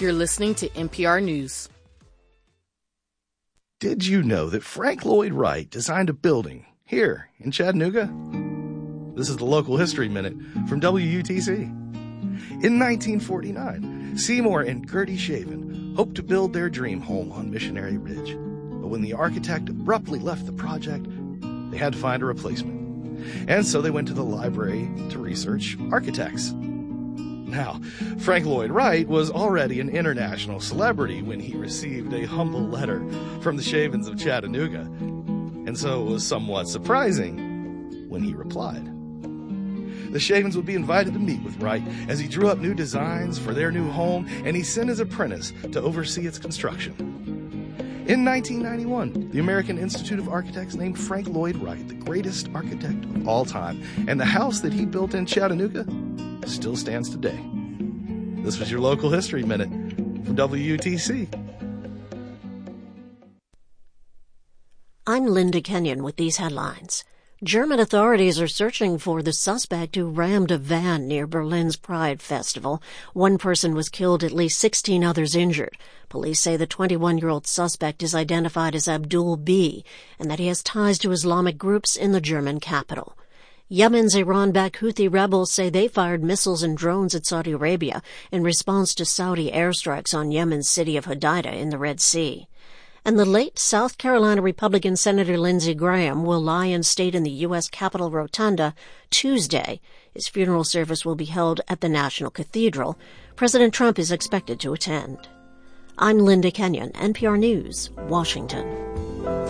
You're listening to NPR News. Did you know that Frank Lloyd Wright designed a building here in Chattanooga? This is the Local History Minute from WUTC. In 1949, Seymour and Gertie Shaven hoped to build their dream home on Missionary Ridge. But when the architect abruptly left the project, they had to find a replacement. And so they went to the library to research architects. Now, Frank Lloyd Wright was already an international celebrity when he received a humble letter from the Shavens of Chattanooga. And so it was somewhat surprising when he replied. The Shavens would be invited to meet with Wright as he drew up new designs for their new home, and he sent his apprentice to oversee its construction. In 1991, the American Institute of Architects named Frank Lloyd Wright the greatest architect of all time, and the house that he built in Chattanooga still stands today. This was your Local History Minute from WUTC. I'm Linda Kenyon with these headlines. German authorities are searching for the suspect who rammed a van near Berlin's Pride Festival. One person was killed, at least 16 others injured. Police say the 21-year-old suspect is identified as Abdul B. and that he has ties to Islamic groups in the German capital. Yemen's Iran-backed Houthi rebels say they fired missiles and drones at Saudi Arabia in response to Saudi airstrikes on Yemen's city of Hodeidah in the Red Sea. And the late South Carolina Republican Senator Lindsey Graham will lie in state in the U.S. Capitol Rotunda Tuesday. His funeral service will be held at the National Cathedral. President Trump is expected to attend. I'm Linda Kenyon, NPR News, Washington.